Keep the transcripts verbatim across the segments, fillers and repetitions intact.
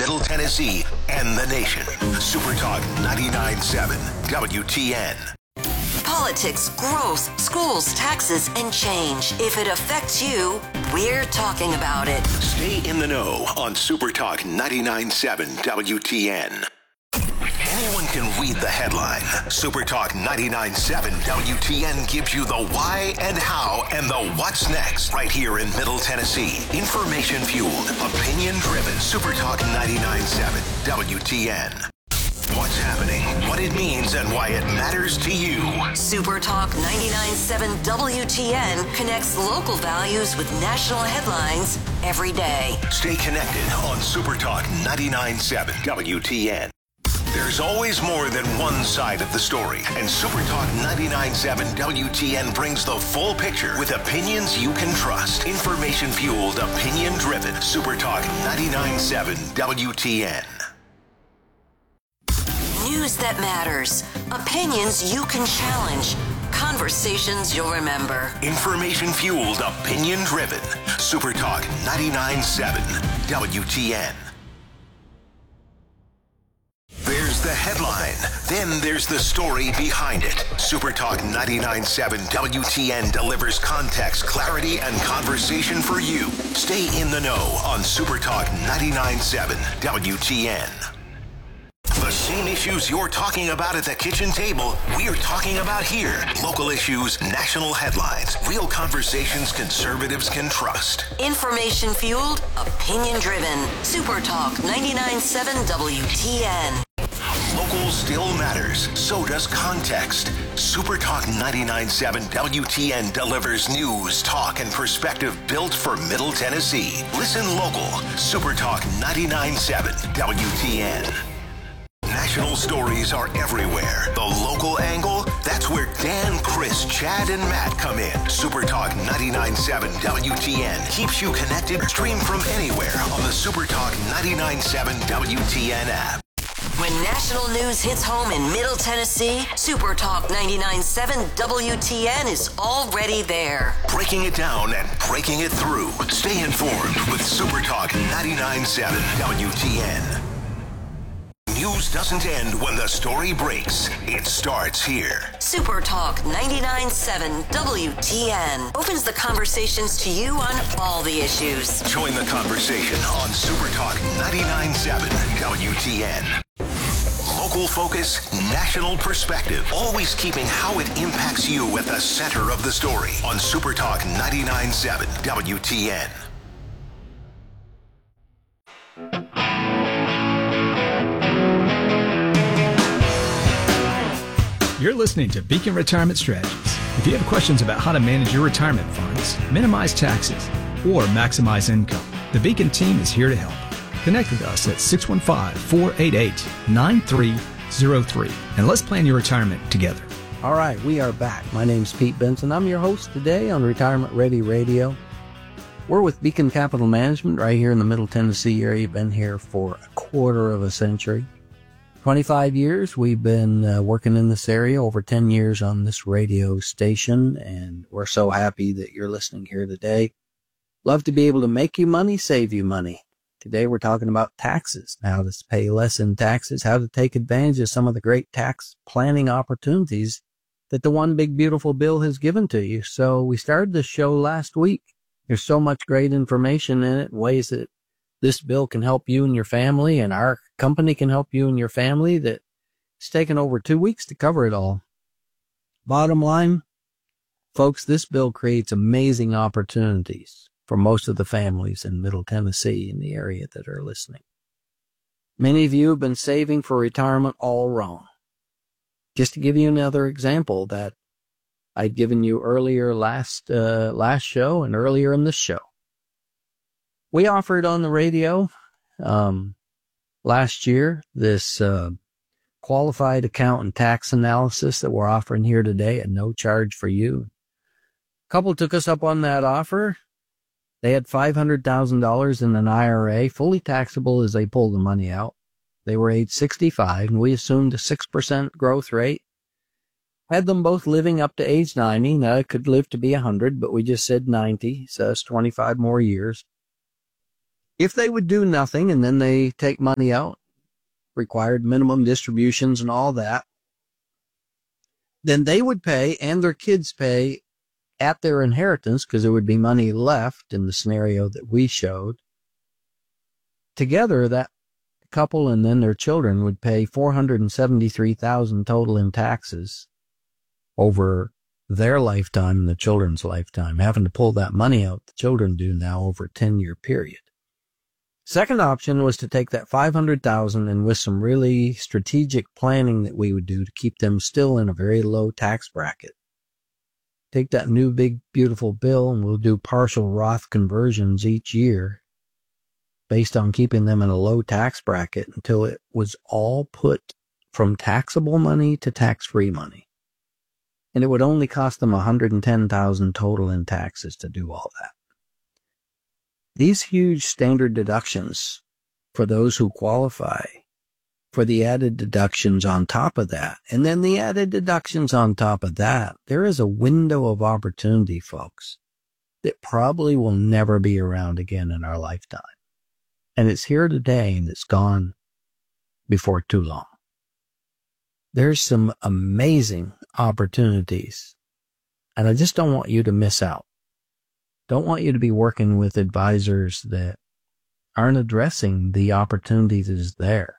Middle Tennessee and the nation. Super Talk ninety-nine point seven W T N. Politics, growth, schools, taxes, and change. If it affects you, we're talking about it. Stay in the know on Super Talk ninety-nine point seven W T N. Anyone can read the headline. Super Talk ninety-nine point seven W T N gives you the why and how and the what's next right here in Middle Tennessee. Information fueled, opinion driven. Super Talk ninety-nine point seven W T N. What's happening, what it means, and why it matters to you. Super Talk ninety-nine point seven W T N connects local values with national headlines every day. Stay connected on Super Talk ninety-nine point seven W T N. There's always more than one side of the story, and Super Talk ninety-nine point seven W T N brings the full picture with opinions you can trust. Information-fueled, opinion-driven. Super Talk ninety-nine point seven W T N. News that matters. Opinions you can challenge. Conversations you'll remember. Information-fueled, opinion-driven. Super Talk ninety-nine point seven W T N. There's the headline. Then there's the story behind it. Super Talk ninety-nine point seven W T N delivers context, clarity, and conversation for you. Stay in the know on Super Talk ninety-nine point seven W T N. The same issues you're talking about at the kitchen table, we're talking about here. Local issues, national headlines, real conversations conservatives can trust. Information fueled, opinion driven. Super Talk ninety-nine point seven W T N. Local still matters. So does context. Super Talk ninety-nine point seven W T N delivers news, talk, and perspective built for Middle Tennessee. Listen local. Super Talk ninety-nine point seven W T N. National stories are everywhere. The local angle, that's where Dan, Chris, Chad, and Matt come in. Super Talk ninety-nine point seven W T N keeps you connected. Stream from anywhere on the Super Talk ninety-nine point seven W T N app. When national news hits home in Middle Tennessee, Super Talk ninety-nine point seven W T N is already there. Breaking it down and breaking it through. Stay informed with Super Talk ninety-nine point seven W T N. News doesn't end when the story breaks. It starts here. Super Talk ninety-nine point seven W T N opens the conversations to you on all the issues. Join the conversation on Super Talk ninety-nine point seven W T N. Local focus, national perspective, always keeping how it impacts you at the center of the story on Super Talk ninety-nine point seven W T N. You're listening to Beacon Retirement Strategies. If you have questions about how to manage your retirement funds, minimize taxes, or maximize income, the Beacon team is here to help. Connect with us at six one five, four eight eight, nine three zero three, and let's plan your retirement together. All right, we are back. My name's Pete Benson. I'm your host today on Retirement Ready Radio. We're with Beacon Capital Management right here in the Middle Tennessee area. Been here for a quarter of a century. twenty-five years we've been uh, working in this area, over ten years on this radio station, and we're so happy that you're listening here today. Love to be able to make you money, save you money. Today we're talking about taxes, how to pay less in taxes, how to take advantage of some of the great tax planning opportunities that the One Big Beautiful Bill has given to you. So we started this show last week. There's so much great information in it, ways that this bill can help you and your family, and our company can help you and your family, that it's taken over two weeks to cover it all. Bottom line, folks, this bill creates amazing opportunities for most of the families in Middle Tennessee, in the area that are listening. Many of you have been saving for retirement all wrong. Just to give you another example that I'd given you earlier last, uh, last show and earlier in this show. We offered on the radio, um, last year, this, uh, qualified accountant tax analysis that we're offering here today at no charge for you. A couple took us up on that offer. They had five hundred thousand dollars in an I R A, fully taxable as they pulled the money out. They were age sixty-five, and we assumed a six percent growth rate. Had them both living up to age ninety. Now, it could live to be one hundred, but we just said ninety, so that's twenty-five more years. If they would do nothing and then they take money out, required minimum distributions and all that, then they would pay and their kids pay at their inheritance, because there would be money left in the scenario that we showed. Together, that couple and then their children would pay four hundred seventy-three thousand dollars total in taxes over their lifetime and the children's lifetime, having to pull that money out the children do now over a ten-year period. Second option was to take that five hundred thousand dollars and with some really strategic planning that we would do to keep them still in a very low tax bracket. Take that new big beautiful bill and we'll do partial Roth conversions each year based on keeping them in a low tax bracket until it was all put from taxable money to tax-free money. And it would only cost them one hundred ten thousand dollars total in taxes to do all that. These huge standard deductions for those who qualify, for the added deductions on top of that, and then the added deductions on top of that, there is a window of opportunity, folks, that probably will never be around again in our lifetime. And it's here today and it's gone before too long. There's some amazing opportunities, and I just don't want you to miss out. Don't want you to be working with advisors that aren't addressing the opportunity that is there.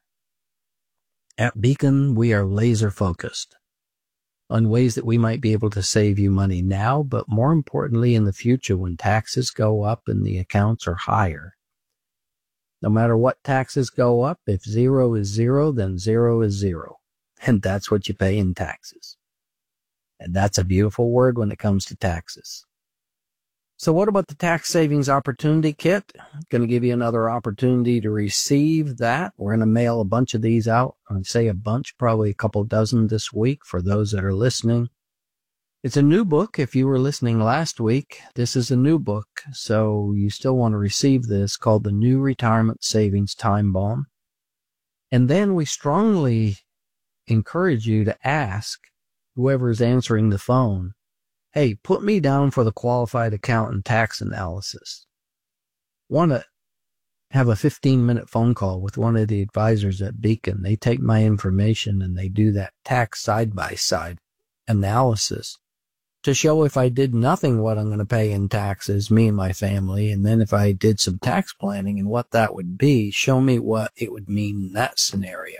At Beacon, we are laser focused on ways that we might be able to save you money now, but more importantly in the future when taxes go up and the accounts are higher. No matter what taxes go up, if zero is zero, then zero is zero. And that's what you pay in taxes. And that's a beautiful word when it comes to taxes. So what about the tax savings opportunity kit? Going to give you another opportunity to receive that. We're going to mail a bunch of these out. I say a bunch, probably a couple dozen this week for those that are listening. It's a new book. If you were listening last week, this is a new book. So you still want to receive this, called The New Retirement Savings Time Bomb. And then we strongly encourage you to ask whoever's answering the phone, hey, put me down for the qualified accountant tax analysis. Want to have a fifteen-minute phone call with one of the advisors at Beacon. They take my information and they do that tax side-by-side analysis to show if I did nothing what I'm going to pay in taxes, me and my family, and then if I did some tax planning and what that would be, show me what it would mean in that scenario.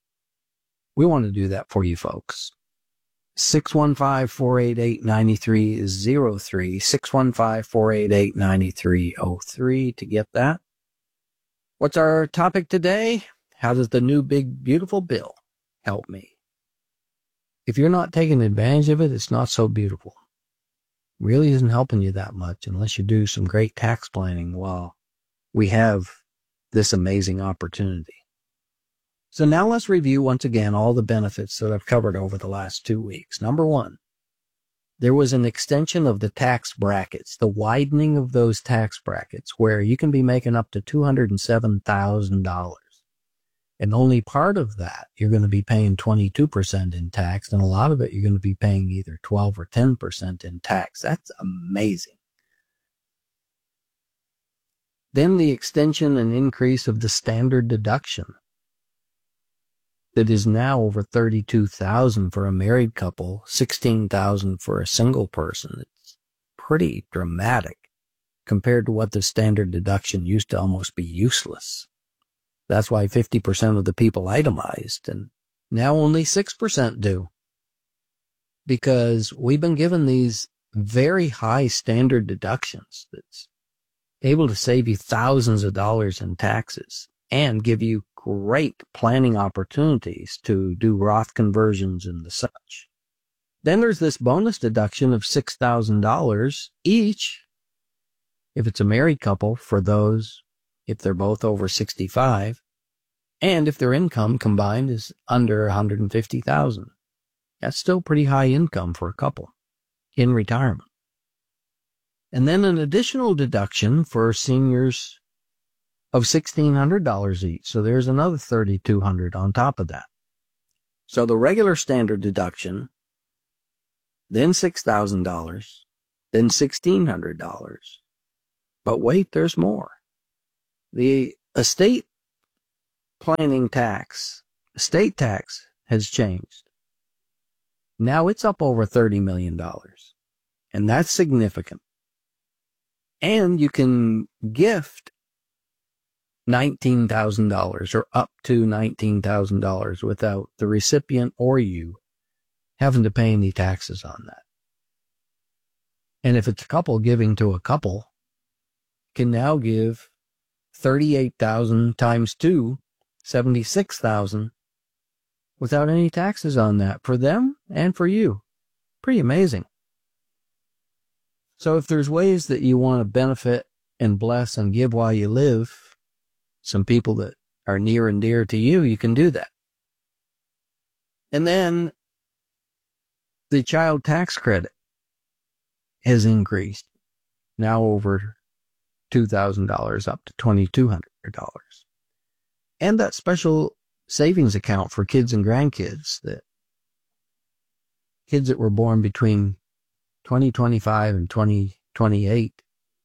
We want to do that for you folks. six one five, four eight eight, nine three zero three, six one five, four eight eight, nine three zero three to get that. What's our topic today? How does the new big beautiful bill help me? If you're not taking advantage of it, it's not so beautiful. It really isn't helping you that much unless you do some great tax planning while we have this amazing opportunity. So now let's review once again all the benefits that I've covered over the last two weeks. Number one, there was an extension of the tax brackets, the widening of those tax brackets, where you can be making up to two hundred seven thousand dollars. And only part of that, you're going to be paying twenty-two percent in tax, and a lot of it you're going to be paying either twelve or ten percent in tax. That's amazing. Then the extension and increase of the standard deduction. That is now over thirty-two thousand dollars for a married couple, sixteen thousand dollars for a single person. It's pretty dramatic compared to what the standard deduction used to almost be useless. That's why fifty percent of the people itemized, and now only six percent do. Because we've been given these very high standard deductions that's able to save you thousands of dollars in taxes and give you great planning opportunities to do Roth conversions and the such. Then there's this bonus deduction of six thousand dollars each, if it's a married couple, for those, if they're both over sixty-five, and if their income combined is under one hundred fifty thousand dollars. That's still pretty high income for a couple in retirement. And then an additional deduction for seniors of sixteen hundred dollars each. So there's another thirty-two hundred dollars on top of that. So the regular standard deduction, then six thousand dollars, then sixteen hundred dollars. But wait, there's more. The estate planning tax, estate tax has changed. Now it's up over thirty million dollars, and that's significant. And you can gift nineteen thousand dollars or up to nineteen thousand dollars without the recipient or you having to pay any taxes on that. And if it's a couple giving to a couple, can now give thirty-eight thousand times two, seventy-six thousand without any taxes on that for them and for you. Pretty amazing. So if there's ways that you want to benefit and bless and give while you live, some people that are near and dear to you, you can do that. And then the child tax credit has increased, now over two thousand dollars up to twenty-two hundred dollars. And that special savings account for kids and grandkids, that kids that were born between twenty twenty-five and twenty twenty-eight,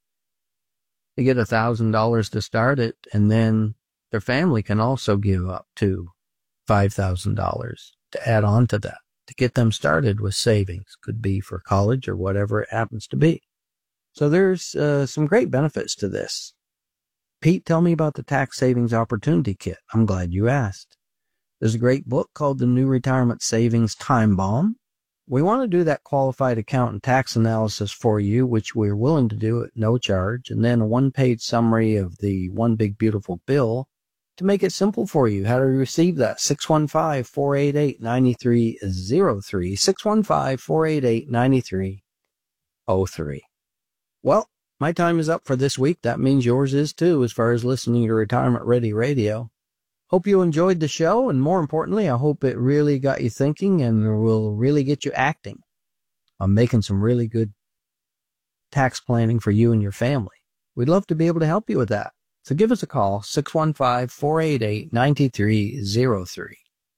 they get one thousand dollars to start it, and then their family can also give up to five thousand dollars to add on to that, to get them started with savings. Could be for college or whatever it happens to be. So there's uh, some great benefits to this. Pete, tell me about the Tax Savings Opportunity Kit. I'm glad you asked. There's a great book called The New Retirement Savings Time Bomb. We want to do that qualified accountant tax analysis for you, which we're willing to do at no charge, and then a one-page summary of the One Big Beautiful Bill to make it simple for you. How to receive that? six one five, four eight eight, nine three zero three, six one five, four eight eight, nine three zero three. Well, my time is up for this week. That means yours is too, as far as listening to Retirement Ready Radio. Hope you enjoyed the show, and more importantly, I hope it really got you thinking and will really get you acting on making some really good tax planning for you and your family. We'd love to be able to help you with that. So give us a call, six one five, four eight eight, nine three zero three.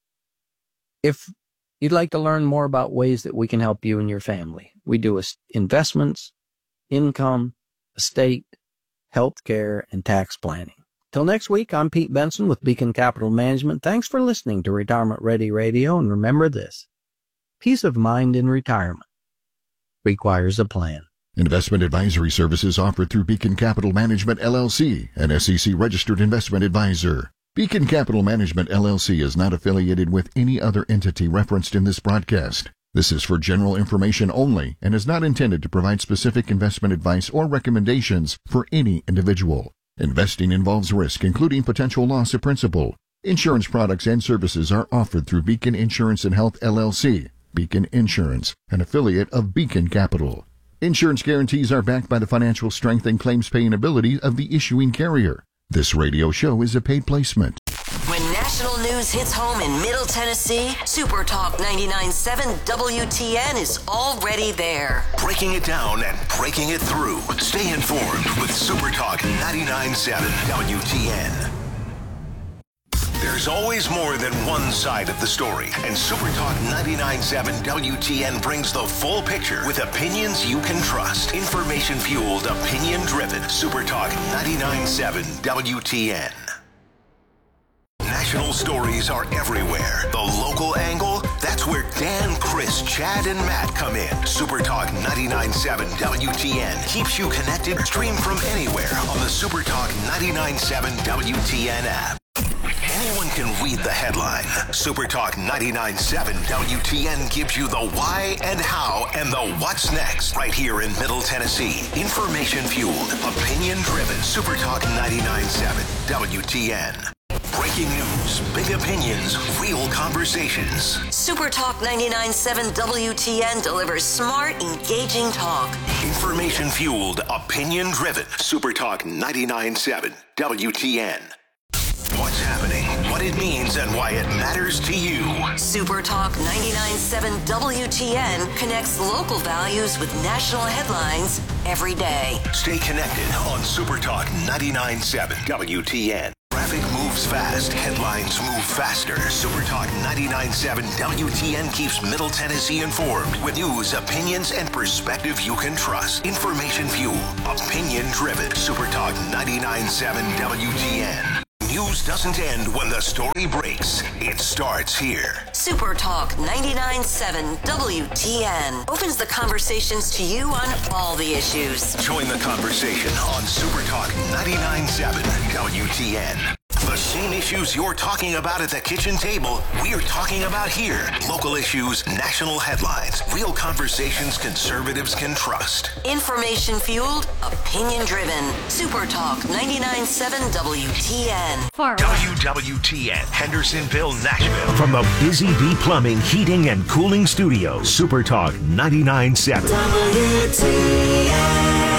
If you'd like to learn more about ways that we can help you and your family, we do investments, income, estate, healthcare, and tax planning. Till next week, I'm Pete Benson with Beacon Capital Management. Thanks for listening to Retirement Ready Radio, and remember this: peace of mind in retirement requires a plan. Investment advisory services offered through Beacon Capital Management, L L C, an S E C-registered investment advisor. Beacon Capital Management, L L C is not affiliated with any other entity referenced in this broadcast. This is for general information only and is not intended to provide specific investment advice or recommendations for any individual. Investing involves risk, including potential loss of principal. Insurance products and services are offered through Beacon Insurance and Health, L L C, Beacon Insurance, an affiliate of Beacon Capital. Insurance guarantees are backed by the financial strength and claims paying ability of the issuing carrier. This radio show is a paid placement. When national news hits home in Middle Tennessee, Super Talk ninety-nine point seven W T N is already there. Breaking it down and breaking it through. Stay informed with Super Talk ninety-nine point seven W T N. There's always more than one side of the story, and Super Talk ninety-nine point seven W T N brings the full picture with opinions you can trust. Information-fueled, opinion-driven. Super Talk ninety-nine point seven W T N. National stories are everywhere. The local angle, that's where Dan, Chris, Chad, and Matt come in. Super Talk ninety-nine point seven W T N keeps you connected. Stream from anywhere on the Super Talk ninety-nine point seven W T N app. Anyone can read the headline. Super Talk ninety-nine point seven W T N gives you the why and how and the what's next right here in Middle Tennessee. Information-fueled, opinion-driven. Super Talk ninety-nine point seven W T N. Breaking news, big opinions, real conversations. Super Talk ninety-nine point seven W T N delivers smart, engaging talk. Information-fueled, opinion-driven. Super Talk ninety-nine point seven W T N. What's happening, what it means, and why it matters to you. Super Talk ninety-nine point seven W T N connects local values with national headlines every day. Stay connected on Super Talk ninety-nine point seven W T N. Traffic moves moves fast. Headlines move faster. Supertalk ninety-nine point seven W T N keeps Middle Tennessee informed with news, opinions, and perspective you can trust. Information fuel, opinion driven. Supertalk ninety-nine point seven W T N. News doesn't end when the story breaks. It starts here. Supertalk ninety-nine point seven W T N opens the conversations to you on all the issues. Join the conversation on Supertalk ninety-nine point seven W T N. The same issues you're talking about at the kitchen table, we're talking about here. Local issues, national headlines, real conversations conservatives can trust. Information fueled, opinion driven. Supertalk ninety-nine point seven W T N. Far W W T N, Hendersonville, Nashville. From the Busy Bee Plumbing, Heating, and Cooling Studio, Supertalk ninety-nine point seven W T N.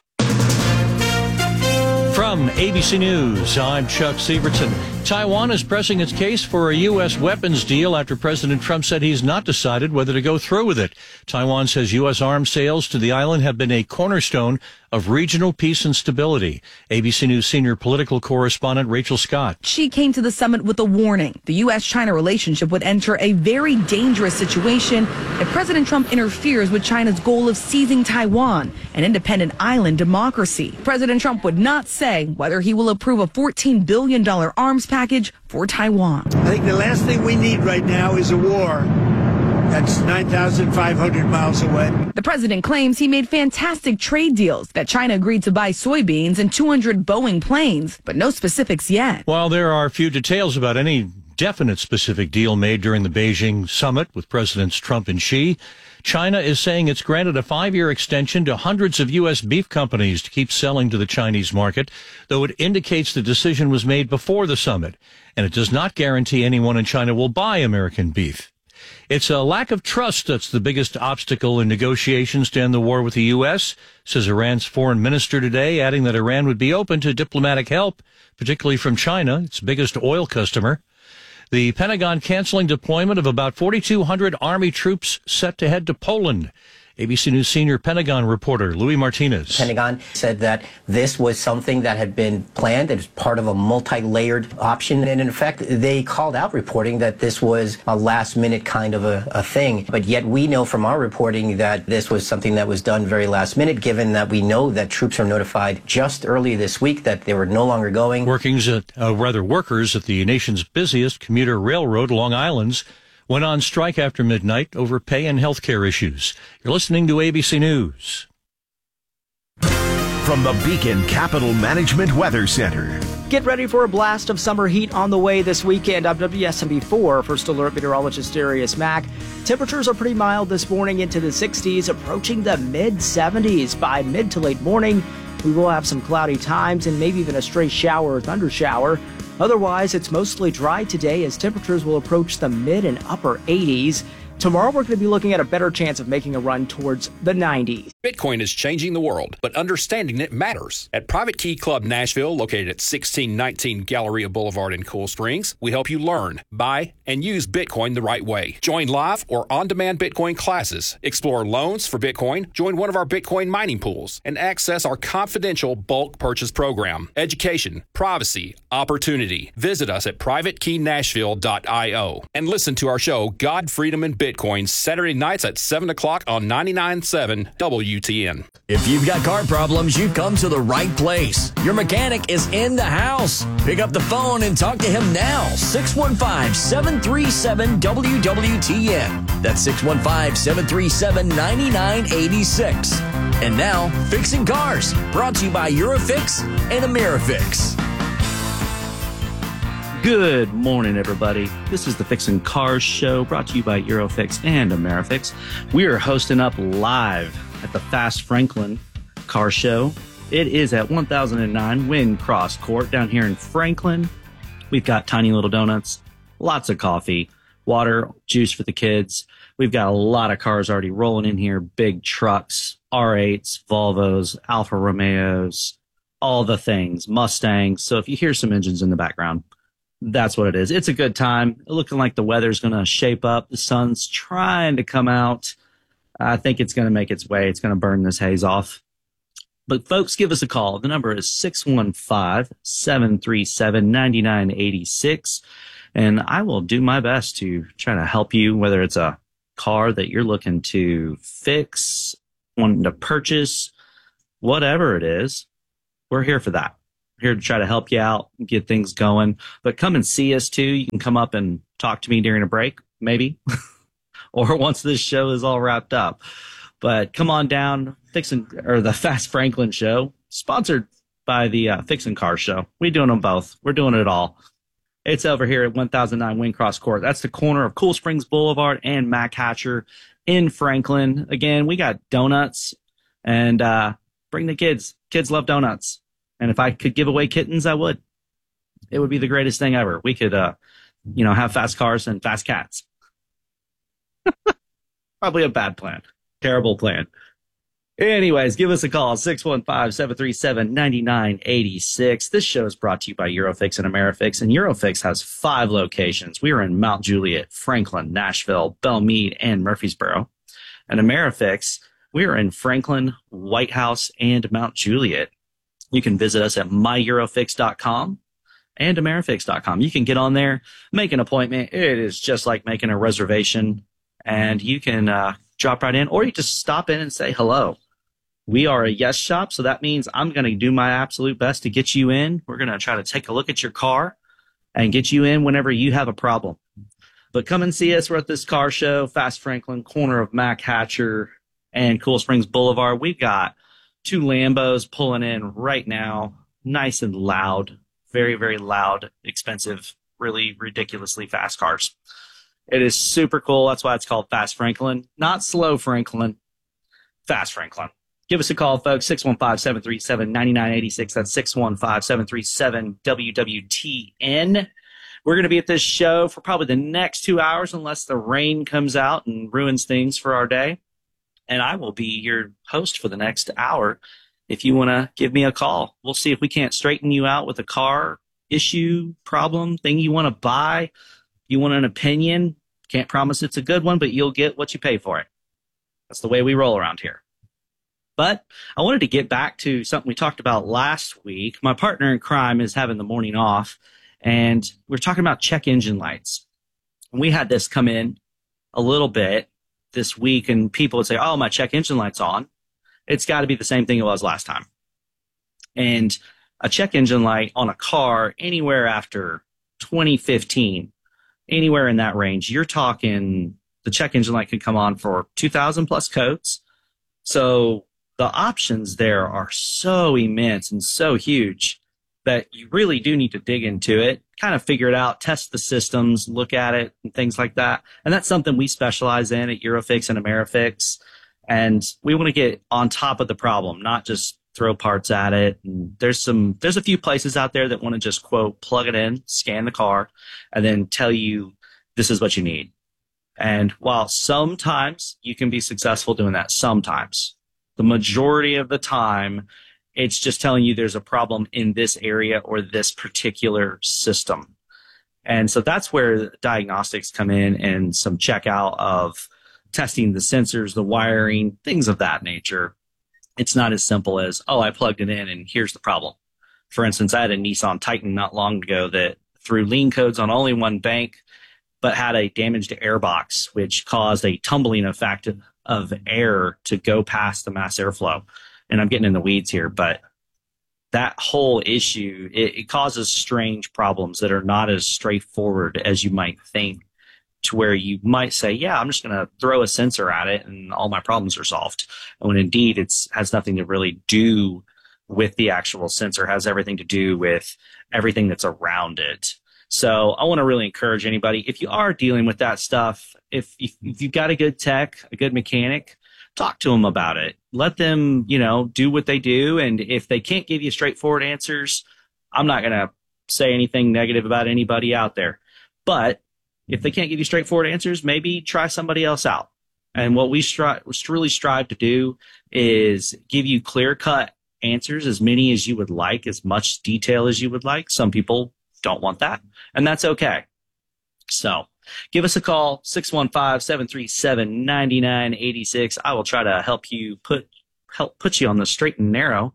From A B C News, I'm Chuck Sievertson. Taiwan is pressing its case for a U S weapons deal after President Trump said he's not decided whether to go through with it. Taiwan says U S arms sales to the island have been a cornerstone of regional peace and stability. A B C News senior political correspondent Rachel Scott. She came to the summit with a warning. The U S China relationship would enter a very dangerous situation if President Trump interferes with China's goal of seizing Taiwan, an independent island democracy. President Trump would not say whether he will approve a fourteen billion dollars arms package for Taiwan. I think the last thing we need right now is a war. That's nine thousand five hundred miles away. The president claims he made fantastic trade deals, that China agreed to buy soybeans and two hundred Boeing planes, but no specifics yet. While there are few details about any definite specific deal made during the Beijing summit with Presidents Trump and Xi, China is saying it's granted a five-year extension to hundreds of U S beef companies to keep selling to the Chinese market, though it indicates the decision was made before the summit, and it does not guarantee anyone in China will buy American beef. It's a lack of trust that's the biggest obstacle in negotiations to end the war with the U S, says Iran's foreign minister today, adding that Iran would be open to diplomatic help, particularly from China, its biggest oil customer. The Pentagon canceling deployment of about forty-two hundred Army troops set to head to Poland. A B C News senior Pentagon reporter Louis Martinez. The Pentagon said that this was something that had been planned as part of a multi-layered option. And in effect, they called out reporting that this was a last-minute kind of a, a thing. But yet we know from our reporting that this was something that was done very last minute, given that we know that troops are notified just early this week that they were no longer going. Workings at, uh, rather workers at the nation's busiest commuter railroad, Long Island's, went on strike after midnight over pay and health care issues. You're listening to A B C News. From the Beacon Capital Management Weather Center. Get ready for a blast of summer heat on the way this weekend. I'm W S M B four First Alert Meteorologist Darius Mack. Temperatures are pretty mild this morning into the sixties, approaching the mid seventies. By mid to late morning, we will have some cloudy times and maybe even a stray shower or thunder shower. Otherwise, it's mostly dry today as temperatures will approach the mid and upper eighties. Tomorrow, we're going to be looking at a better chance of making a run towards the nineties. Bitcoin is changing the world, but understanding it matters. At Private Key Club Nashville, located at sixteen nineteen Galleria Boulevard in Cool Springs, we help you learn, buy, and use Bitcoin the right way. Join live or on-demand Bitcoin classes, explore loans for Bitcoin, join one of our Bitcoin mining pools, and access our confidential bulk purchase program. Education, privacy, opportunity. Visit us at private key nashville dot io and listen to our show, God, Freedom, and Bitcoin. Bitcoin Saturday nights at seven o'clock on ninety-nine point seven W T N. If you've got car problems, you've come to the right place. Your mechanic is in the house. Pick up the phone and talk to him now. six one five, seven three seven, W W T N. That's six one five, seven three seven, nine nine eight six. And now, Fixing Cars, brought to you by Eurofix and Amerifix. Good morning, everybody. This is the Fixin' Cars Show, brought to you by Eurofix and Amerifix. We are hosting up live at the Fast Franklin Car Show. It is at one thousand nine Wind Cross Court down here in Franklin. We've got tiny little donuts, lots of coffee, water, juice for the kids. We've got a lot of cars already rolling in here, big trucks, R eights, Volvos, Alfa Romeos, all the things, Mustangs. So if you hear some engines in the background, that's what it is. It's a good time. Looking like the weather's going to shape up. The sun's trying to come out. I think it's going to make its way. It's going to burn this haze off. But folks, give us a call. The number is six one five, seven three seven, nine nine eight six. And I will do my best to try to help you, whether it's a car that you're looking to fix, wanting to purchase, whatever it is. We're here for that. Here to try to help you out and get things going. But come and see us too. You can come up and talk to me during a break, maybe, or once this show is all wrapped up. But come on down, Fixin' or the Fast Franklin Show, sponsored by the uh, Fixin' Cars Show. We're doing them both. We're doing it all. It's over here at one thousand nine Windcross Court. That's the corner of Cool Springs Boulevard and Mac Hatcher in Franklin. Again, we got donuts, and uh, bring the kids. Kids love donuts. And if I could give away kittens, I would. It would be the greatest thing ever. We could, uh, you know, have fast cars and fast cats. Probably a bad plan. Terrible plan. Anyways, give us a call, six one five, seven three seven, nine nine eight six. This show is brought to you by Eurofix and Amerifix, and Eurofix has five locations. We are in Mount Juliet, Franklin, Nashville, Belmead, and Murfreesboro. And Amerifix, we are in Franklin, White House, and Mount Juliet. You can visit us at my eurofix dot com and amerifix dot com. You can get on there, make an appointment. It is just like making a reservation, and you can uh, drop right in, or you just stop in and say hello. We are a yes shop, so that means I'm going to do my absolute best to get you in. We're going to try to take a look at your car and get you in whenever you have a problem. But come and see us. We're at this car show, Fast Franklin, corner of Mac Hatcher and Cool Springs Boulevard. We've got two Lambos pulling in right now, nice and loud, very, very loud, expensive, really ridiculously fast cars. It is super cool. That's why it's called Fast Franklin, not Slow Franklin, Fast Franklin. Give us a call, folks, six one five, seven three seven, nine nine eight six. That's six one five, seven three seven, W W T N. We're going to be at this show for probably the next two hours unless the rain comes out and ruins things for our day. And I will be your host for the next hour. If you want to give me a call, we'll see if we can't straighten you out with a car issue, problem, thing you want to buy. You want an opinion. Can't promise it's a good one, but you'll get what you pay for it. That's the way we roll around here. But I wanted to get back to something we talked about last week. My partner in crime is having the morning off, and we're talking about check engine lights. And we had this come in a little bit this week, and people would say, oh, my check engine light's on. It's got to be the same thing it was last time. And a check engine light on a car anywhere after twenty fifteen, anywhere in that range, you're talking the check engine light could come on for two thousand plus coats. So the options there are so immense and so huge that you really do need to dig into it, kind of figure it out, test the systems, look at it, and things like that. And that's something we specialize in at Eurofix and Amerifix. And we want to get on top of the problem, not just throw parts at it. And there's some, there's a few places out there that want to just, quote, plug it in, scan the car, and then tell you this is what you need. And while sometimes you can be successful doing that, sometimes, the majority of the time, it's just telling you there's a problem in this area or this particular system. And so that's where diagnostics come in and some checkout of testing the sensors, the wiring, things of that nature. It's not as simple as, oh, I plugged it in and here's the problem. For instance, I had a Nissan Titan not long ago that threw lien codes on only one bank, but had a damaged airbox, which caused a tumbling effect of air to go past the mass airflow. And I'm getting in the weeds here, but that whole issue, it, it causes strange problems that are not as straightforward as you might think, to where you might say, yeah, I'm just going to throw a sensor at it and all my problems are solved. And when indeed it has nothing to really do with the actual sensor, it has everything to do with everything that's around it. So I want to really encourage anybody, if you are dealing with that stuff, if, if you've got a good tech, a good mechanic, talk to them about it. Let them, you know, do what they do. And if they can't give you straightforward answers, I'm not going to say anything negative about anybody out there. But if they can't give you straightforward answers, maybe try somebody else out. And what we stri- really strive to do is give you clear-cut answers, as many as you would like, as much detail as you would like. Some people don't want that, and that's okay. So give us a call, six one five, seven three seven, nine nine eight six. I will try to help you put help put you on the straight and narrow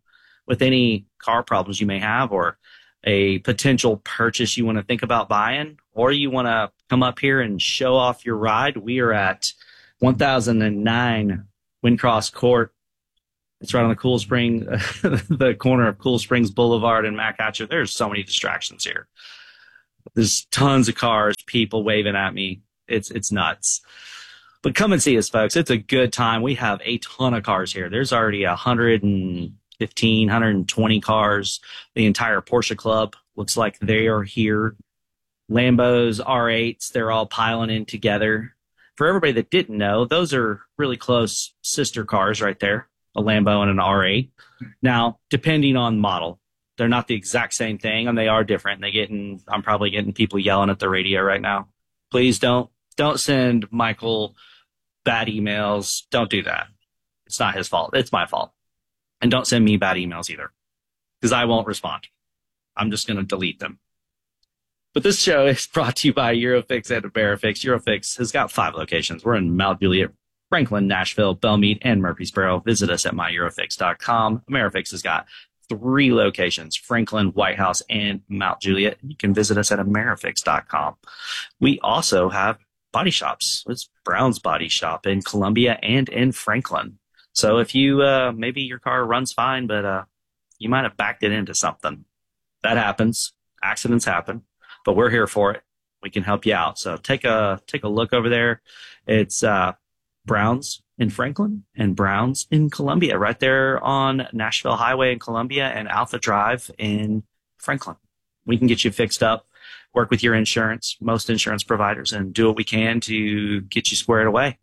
with any car problems you may have or a potential purchase you want to think about buying, or you want to come up here and show off your ride, we are at one thousand nine Windcross Court. It's right on the Cool Spring, the corner of Cool Springs Boulevard and Mac Hatcher. There's so many distractions here. There's tons of cars, people waving at me. It's it's nuts. But come and see us, folks. It's a good time. We have a ton of cars here. There's already one hundred fifteen, one hundred twenty cars. The entire Porsche Club looks like they are here. Lambos, R eights, they're all piling in together. For everybody that didn't know, those are really close sister cars right there, a Lambo and an R eight. Now, depending on model, they're not the exact same thing, and they are different. They getting, I'm probably getting people yelling at the radio right now. Please don't don't send Michael bad emails. Don't do that. It's not his fault. It's my fault. And don't send me bad emails either, because I won't respond. I'm just going to delete them. But this show is brought to you by Eurofix and Amerifix. Eurofix has got five locations. We're in Mount Juliet, Franklin, Nashville, Belmead, and Murfreesboro. Visit us at my eurofix dot com. Amerifix has got three locations, Franklin, White House, and Mount Juliet. You can visit us at amerifix dot com. We also have body shops. It's Brown's Body Shop in Columbia and in Franklin. So if you, uh, maybe your car runs fine, but uh, you might have backed it into something. That happens. Accidents happen. But we're here for it. We can help you out. So take a take a look over there. It's uh, Brown's in Franklin and Brown's in Columbia, right there on Nashville Highway in Columbia and Alpha Drive in Franklin. We can get you fixed up, work with your insurance, most insurance providers, and do what we can to get you squared away.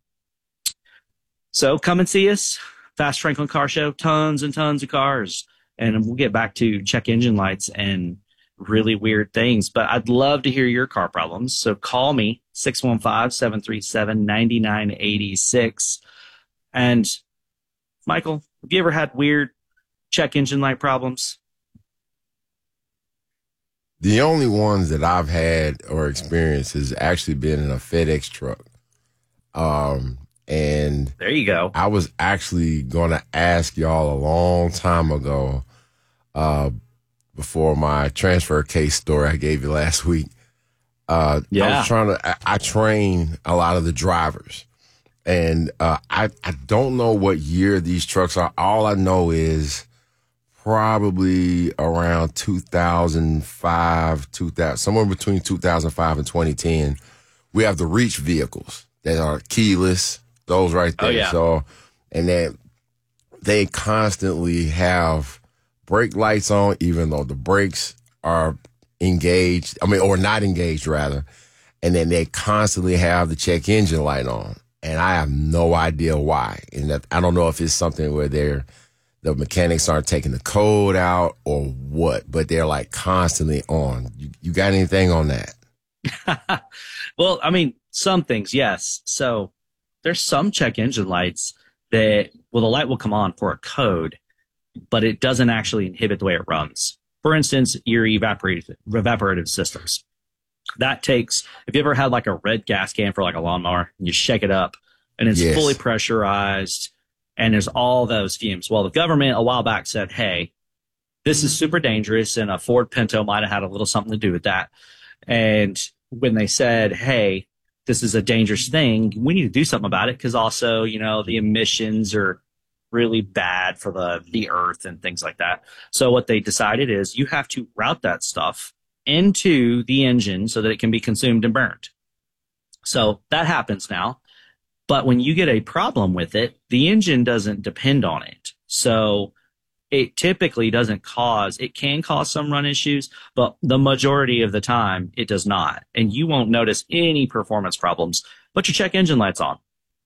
So come and see us. Fast Franklin Car Show, tons and tons of cars. And we'll get back to check engine lights and really weird things, but I'd love to hear your car problems. So call me, six one five, seven three seven, nine nine eight six. And Michael, have you ever had weird check engine light problems? The only ones that I've had or experienced has actually been in a FedEx truck. Um, and there you go. I was actually going to ask y'all a long time ago, uh, before my transfer case story I gave you last week. Uh, yeah. I was trying to, I, I train a lot of the drivers, and uh, I, I don't know what year these trucks are. All I know is probably around two thousand five, two thousand, somewhere between two thousand five and twenty ten. We have the Reach vehicles that are keyless, those right there. Oh, yeah. So, and then they constantly have brake lights on, even though the brakes are engaged, I mean, or not engaged, rather. And then they constantly have the check engine light on. And I have no idea why. And that, I don't know if it's something where they're, the mechanics aren't taking the code out or what, but they're like constantly on. You, you got anything on that? Well, I mean, some things, yes. So there's some check engine lights that, well, the light will come on for a code, but it doesn't actually inhibit the way it runs. For instance, your evaporative, evaporative systems. That takes, if you ever had like a red gas can for like a lawnmower, and you shake it up, and it's Yes. fully pressurized, and there's all those fumes. Well, the government a while back said, hey, this is super dangerous, and a Ford Pinto might have had a little something to do with that. And when they said, hey, this is a dangerous thing, we need to do something about it, because also, you know, the emissions are really bad for the, the earth and things like that. So what they decided is you have to route that stuff into the engine so that it can be consumed and burned. So that happens now. But when you get a problem with it, the engine doesn't depend on it. So it typically doesn't cause, it can cause some run issues, but the majority of the time it does not. And you won't notice any performance problems, but your check engine light's on.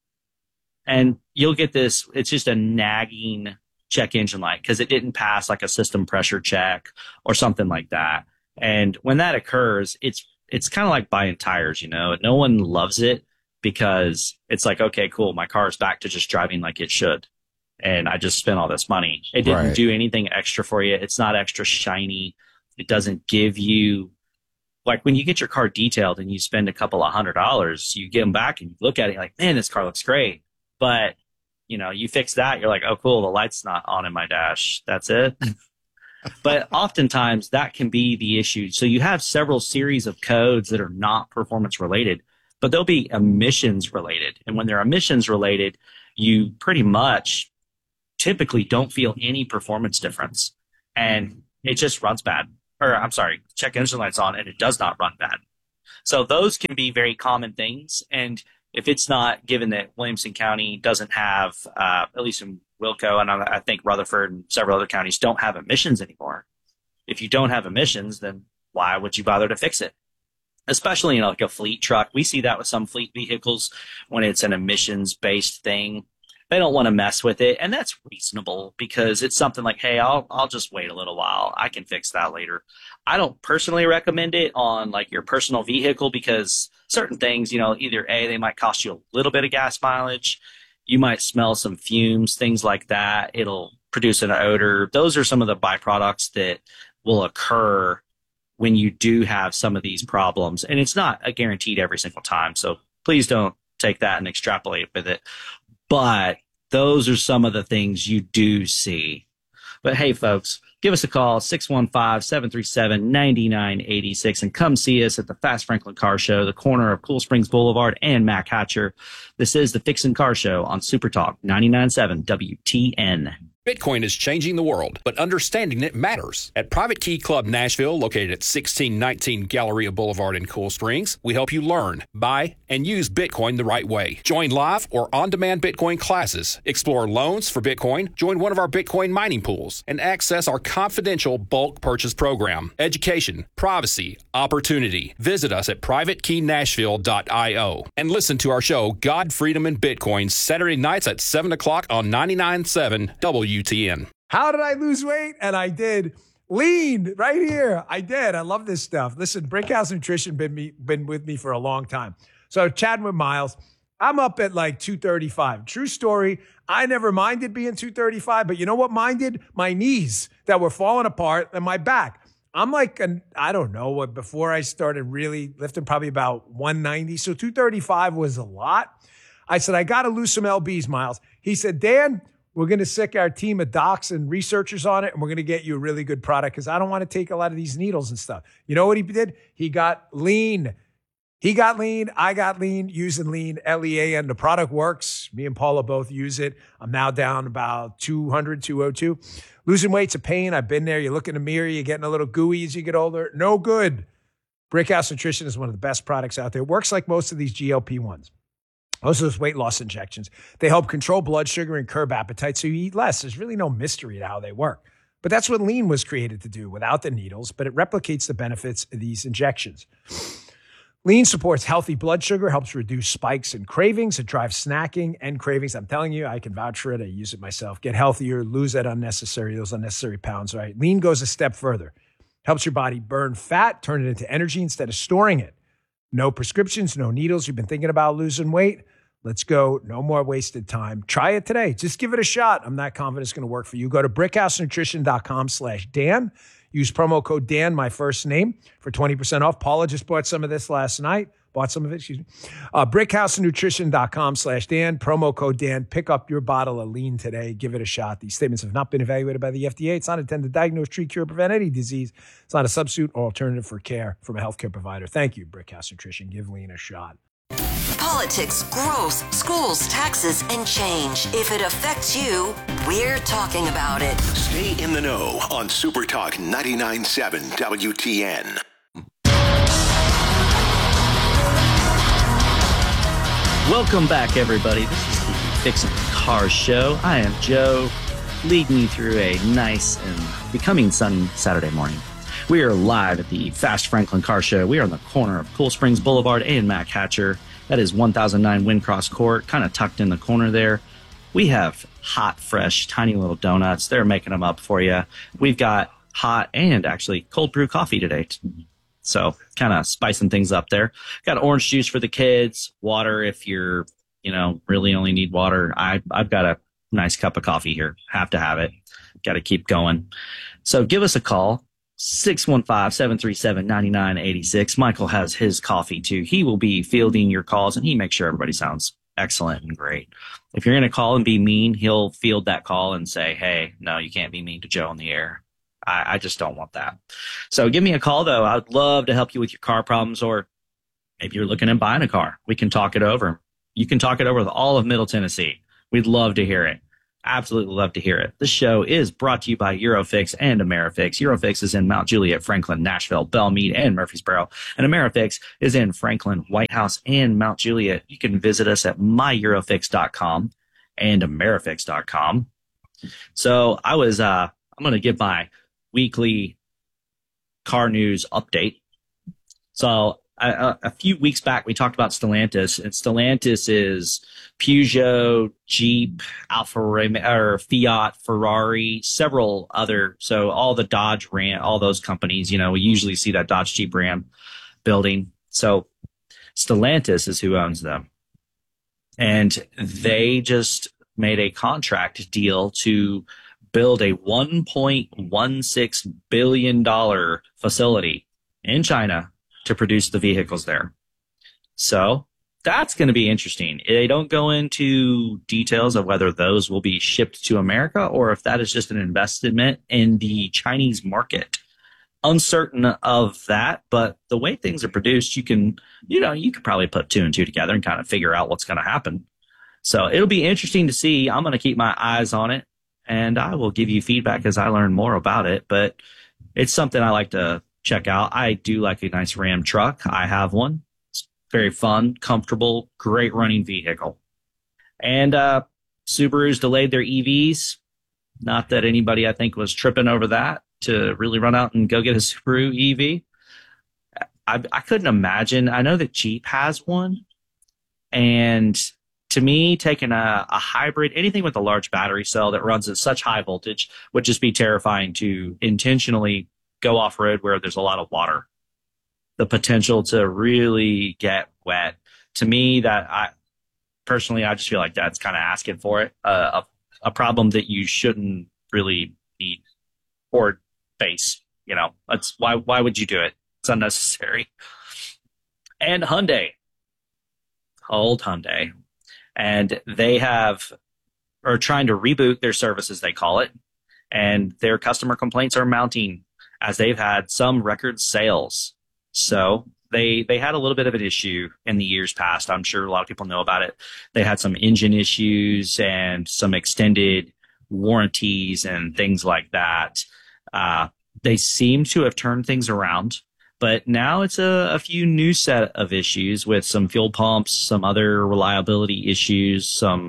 And you'll get this, it's just a nagging check engine light because it didn't pass like a system pressure check or something like that. And when that occurs, it's it's kind of like buying tires, you know. No one loves it because it's like, okay, cool, my car's back to just driving like it should. And I just spent all this money. It didn't Right. do anything extra for you. It's not extra shiny. It doesn't give you, like when you get your car detailed and you spend a couple of hundred dollars, you get them back and you look at it like, man, this car looks great. But You know, you fix that, you're like, oh, cool, the light's not on in my dash. That's it. But oftentimes that can be the issue. So you have several series of codes that are not performance related, but they'll be emissions related. And when they're emissions related, you pretty much typically don't feel any performance difference. And it just runs bad. Or I'm sorry, check engine light's on and it does not run bad. So those can be very common things. And if it's not, given that Williamson County doesn't have, uh, at least in Wilco, and I think Rutherford and several other counties don't have emissions anymore. If you don't have emissions, then why would you bother to fix it? Especially in like a fleet truck. We see that with some fleet vehicles when it's an emissions-based thing. They don't want to mess with it, and that's reasonable because it's something like, hey, I'll I'll just wait a little while. I can fix that later. I don't personally recommend it on like your personal vehicle because certain things, you know, either A, they might cost you a little bit of gas mileage. You might smell some fumes, things like that. It'll produce an odor. Those are some of the byproducts that will occur when you do have some of these problems. And it's not a guaranteed every single time. So please don't take that and extrapolate with it. But those are some of the things you do see. But hey, folks, give us a call, six one five, seven three seven, nine nine eight six, and come see us at the Fast Franklin Car Show, the corner of Cool Springs Boulevard and Mac Hatcher. This is the Fixin' Car Show on Super Talk ninety-nine point seven W T N. Bitcoin is changing the world, but understanding it matters. At Private Key Club Nashville, located at sixteen nineteen Galleria Boulevard in Cool Springs, we help you learn, buy, and use Bitcoin the right way. Join live or on-demand Bitcoin classes, explore loans for Bitcoin, join one of our Bitcoin mining pools, and access our confidential bulk purchase program. Education, privacy, opportunity. Visit us at private key nashville dot io and listen to our show, God, Freedom, and Bitcoin, Saturday nights at seven o'clock on ninety-nine point seven W T N. How did I lose weight? And I did. Lean right here. I did. I love this stuff. Listen, Brickhouse Nutrition been me been with me for a long time. So chatting with Miles, I'm up at like two thirty-five. True story. I never minded being two thirty-five, but you know what minded? My knees that were falling apart and my back. I'm like, an, I don't know what, before I started really lifting, probably about one ninety. So two thirty-five was a lot. I said, I got to lose some L Bs, Miles. He said, Dan, we're going to sick our team of docs and researchers on it, and we're going to get you a really good product because I don't want to take a lot of these needles and stuff. You know what he did? He got lean. He got lean. I got lean using lean, L E A N. The product works. Me and Paula both use it. I'm now down about two hundred, two oh two. Losing weight's a pain. I've been there. You look in the mirror. You're getting a little gooey as you get older. No good. Brickhouse Nutrition is one of the best products out there. It works like most of these G L P ones. Most of those weight loss injections, they help control blood sugar and curb appetite so you eat less. There's really no mystery to how they work. But that's what lean was created to do without the needles, but it replicates the benefits of these injections. Lean supports healthy blood sugar, helps reduce spikes and cravings. It drives snacking and cravings. I'm telling you, I can vouch for it. I use it myself. Get healthier, lose that unnecessary, those unnecessary pounds, right? Lean goes a step further. Helps your body burn fat, turn it into energy instead of storing it. No prescriptions, no needles. You've been thinking about losing weight? Let's go. No more wasted time. Try it today. Just give it a shot. I'm not confident it's going to work for you. Go to brickhousenutrition.com slash Dan. Use promo code Dan, my first name, for twenty percent off. Paula just bought some of this last night. Bought some of it, excuse me. Uh, brickhousenutrition.com slash Dan. Promo code Dan. Pick up your bottle of lean today. Give it a shot. These statements have not been evaluated by the F D A. It's not intended to diagnose, treat, cure, prevent any disease. It's not a substitute or alternative for care from a healthcare provider. Thank you, Brickhouse Nutrition. Give lean a shot. Politics, growth, schools, taxes, and change. If it affects you, we're talking about it. Stay in the know on Super Talk ninety-nine point seven W T N. Welcome back, everybody. This is the Fixin' Car Show. I am Joe, leading you through a nice and becoming sunny Saturday morning. We are live at the Fast Franklin Car Show. We are on the corner of Cool Springs Boulevard and Mac Hatcher. That is one thousand nine Windcross Court, kind of tucked in the corner there. We have hot, fresh, tiny little donuts. They're making them up for you. We've got hot and actually cold brew coffee today. So kind of spicing things up there. Got orange juice for the kids, water if you're, you know, really only need water. I, I've got a nice cup of coffee here. Have to have it. Got to keep going. So give us a call. six one five, seven three seven, nine nine eight six. Michael has his coffee too. He will be fielding your calls and he makes sure everybody sounds excellent and great. If you're going to call and be mean, he'll field that call and say, hey, no, you can't be mean to Joe on the air. I, I just don't want that. So give me a call, though. I'd love to help you with your car problems, or maybe you're looking at buying a car. We can talk it over. You can talk it over with all of Middle Tennessee. We'd love to hear it. Absolutely love to hear it. This show is brought to you by Eurofix and Amerifix. Eurofix is in Mount Juliet, Franklin, Nashville, Belmead, and Murfreesboro. And Amerifix is in Franklin, White House, and Mount Juliet. You can visit us at my eurofix dot com and Amerifix dot com. So I was, uh, I'm going to give my weekly car news update. So A, a few weeks back, we talked about Stellantis, and Stellantis is Peugeot, Jeep, Alfa Romeo, or Fiat, Ferrari, several other. So all the Dodge, Ram, all those companies, you know, we usually see that Dodge, Jeep, Ram building. So Stellantis is who owns them. And they just made a contract deal to build a one point one six billion dollars facility in China to produce the vehicles there. So that's going to be interesting. They don't go into details of whether those will be shipped to America or if that is just an investment in the Chinese market. Uncertain of that, but the way things are produced, you can, you know, you could probably put two and two together and kind of figure out what's going to happen. So it'll be interesting to see. I'm going to keep my eyes on it, and I will give you feedback as I learn more about it, but it's something I like to check out. I do like a nice Ram truck. I have one. It's very fun, comfortable, great running vehicle. And uh, Subaru's delayed their E Vs. Not that anybody, I think, was tripping over that to really run out and go get a Subaru E V. I, I couldn't imagine. I know that Jeep has one. And to me, taking a, a hybrid, anything with a large battery cell that runs at such high voltage would just be terrifying to intentionally go off-road where there's a lot of water. The potential to really get wet. To me, that I personally, I just feel like that's kind of asking for it. Uh, a, a problem that you shouldn't really need or face. You know, that's why. Why would you do it? It's unnecessary. And Hyundai, old Hyundai, and they have are trying to reboot their services, they call it, and their customer complaints are mounting as they've had some record sales. So they they had a little bit of an issue in the years past. I'm sure a lot of people know about it. They had some engine issues and some extended warranties and things like that. Uh, they seem to have turned things around, but now it's a, a few new set of issues with some fuel pumps, some other reliability issues, some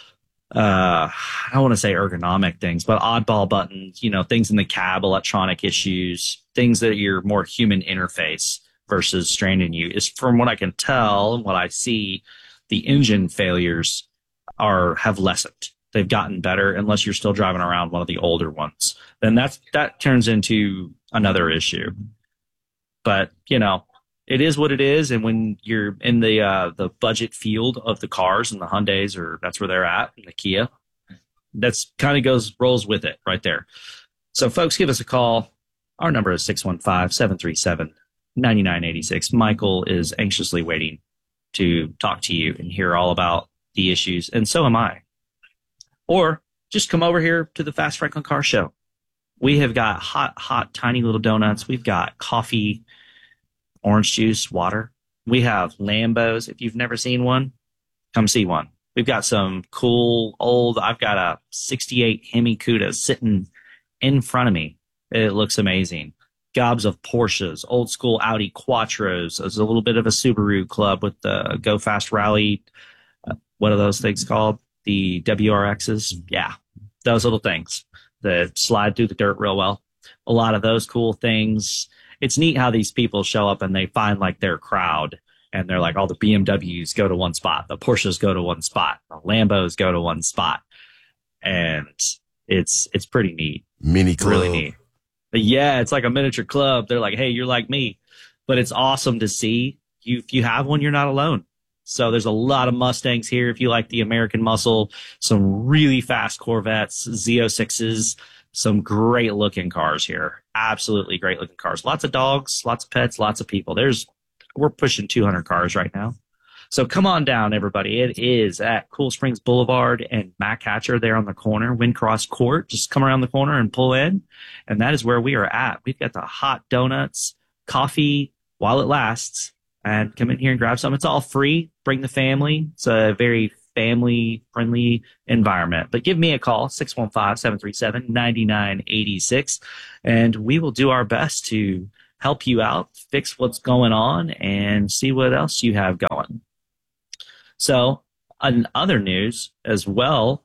uh, I don't want to say ergonomic things, but oddball buttons, you know, things in the cab, electronic issues, things that are more human interface versus straining you. Is from what I can tell and what I see, the engine failures are have lessened. They've gotten better unless you're still driving around one of the older ones. Then that's that turns into another issue. But, you know, it is what it is, and when you're in the uh, the budget field of the cars and the Hyundais, or that's where they're at, and the Kia, that's kind of goes rolls with it right there. So, folks, give us a call. Our number is six one five, seven three seven, nine nine eight six. Michael is anxiously waiting to talk to you and hear all about the issues, and so am I. Or just come over here to the Fast Franklin Car Show. We have got hot, hot, tiny little donuts. We've got coffee, orange juice, water. We have Lambos. If you've never seen one, come see one. We've got some cool old, I've got a sixty-eight Hemi Cuda sitting in front of me. It looks amazing. Gobs of Porsches, old school Audi Quattros. There's a little bit of a Subaru club with the Go Fast Rally. Uh, what are those things called? The W R Xs. Yeah, those little things that slide through the dirt real well. A lot of those cool things. It's neat how these people show up and they find like their crowd, and they're like, all the B M Ws go to one spot, the Porsches go to one spot, the Lambos go to one spot, and it's it's pretty neat. Mini club. Really neat. But yeah, it's like a miniature club. They're like, hey, you're like me, but it's awesome to see. You if you have one, you're not alone. So there's a lot of Mustangs here. If you like the American muscle, some really fast Corvettes, Z oh sixes, some great looking cars here. Absolutely great looking cars. Lots of dogs, lots of pets, lots of people. There's, we're pushing two hundred cars right now. So come on down, everybody. It is at Cool Springs Boulevard and Mac Hatcher there on the corner, Windcross Court. Just come around the corner and pull in, and that is where we are at. We've got the hot donuts, coffee while it lasts, and come in here and grab some. It's all free. Bring the family. It's a very family-friendly environment. But give me a call, six one five, seven three seven, nine nine eight six, and we will do our best to help you out, fix what's going on, and see what else you have going. So, in other news as well,